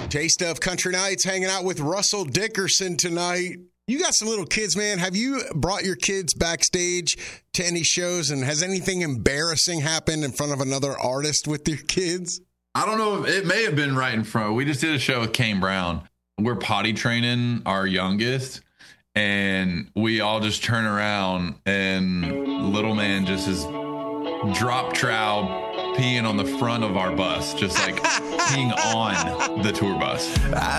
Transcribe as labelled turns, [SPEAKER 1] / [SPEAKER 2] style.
[SPEAKER 1] Taste of Country Nights hanging out with Russell Dickerson tonight. You got some little kids, man. Have you brought your kids backstage to any shows, and has anything embarrassing happened in front of another artist with your kids?
[SPEAKER 2] I don't know. It may have been right in front. We just did a show with Kane Brown. We're potty training our youngest, and we all just turn around, and little man just is drop trow peeing on the front of our bus, just like peeing on the tour bus.